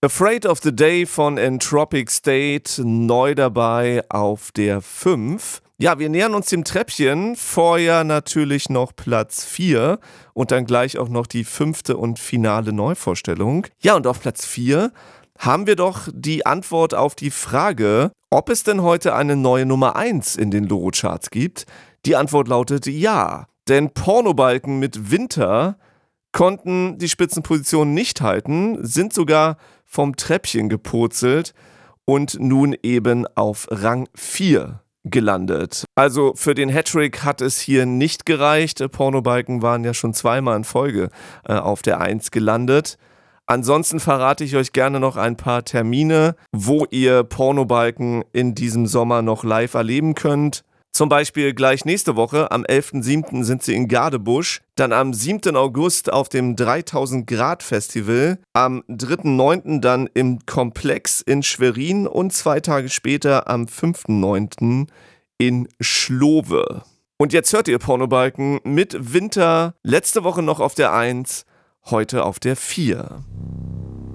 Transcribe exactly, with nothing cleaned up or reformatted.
Afraid of the Day von Entropic State, neu dabei auf der fünf. Ja, wir nähern uns dem Treppchen. Vorher natürlich noch Platz vier und dann gleich auch noch die fünfte und finale Neuvorstellung. Ja, und auf Platz vier haben wir doch die Antwort auf die Frage, ob es denn heute eine neue Nummer eins in den Loro-Charts gibt. Die Antwort lautet ja, denn Pornobalken mit Winter konnten die Spitzenposition nicht halten, sind sogar vom Treppchen gepurzelt und nun eben auf Rang vier gelandet. Also für den Hattrick hat es hier nicht gereicht. Pornobalken waren ja schon zweimal in Folge äh, auf der eins gelandet. Ansonsten verrate ich euch gerne noch ein paar Termine, wo ihr Pornobalken in diesem Sommer noch live erleben könnt. Zum Beispiel gleich nächste Woche, am elften siebten sind sie in Gadebusch, dann am siebten August auf dem dreitausend Grad Festival, am dritten neunten dann im Komplex in Schwerin und zwei Tage später am fünften neunten in Schlowe. Und jetzt hört ihr Pornobalken mit Winter, letzte Woche noch auf der eins, heute auf der vier.